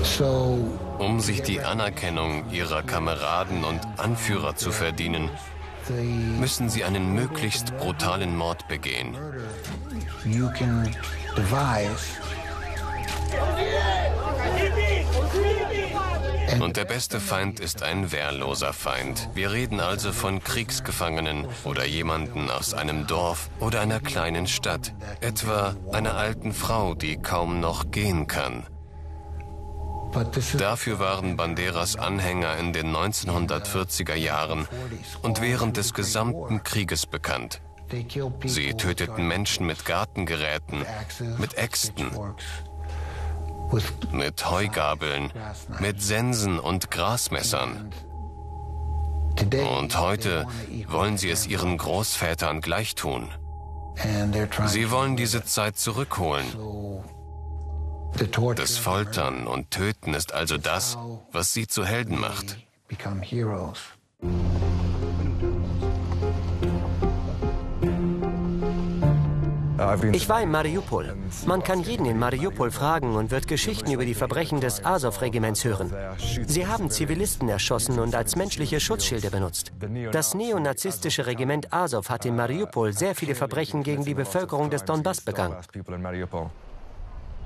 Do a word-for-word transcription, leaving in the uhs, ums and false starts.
Um sich die Anerkennung ihrer Kameraden und Anführer zu verdienen, müssen sie einen möglichst brutalen Mord begehen. Und der beste Feind ist ein wehrloser Feind. Wir reden also von Kriegsgefangenen oder jemanden aus einem Dorf oder einer kleinen Stadt. Etwa einer alten Frau, die kaum noch gehen kann. Dafür waren Banderas Anhänger in den neunzehnhundertvierziger Jahren und während des gesamten Krieges bekannt. Sie töteten Menschen mit Gartengeräten, mit Äxten, mit Heugabeln, mit Sensen und Grasmessern. Und heute wollen sie es ihren Großvätern gleich tun. Sie wollen diese Zeit zurückholen. Das Foltern und Töten ist also das, was sie zu Helden macht. Ich war in Mariupol. Man kann jeden in Mariupol fragen und wird Geschichten über die Verbrechen des Asow-Regiments hören. Sie haben Zivilisten erschossen und als menschliche Schutzschilde benutzt. Das neonazistische Regiment Asow hat in Mariupol sehr viele Verbrechen gegen die Bevölkerung des Donbass begangen.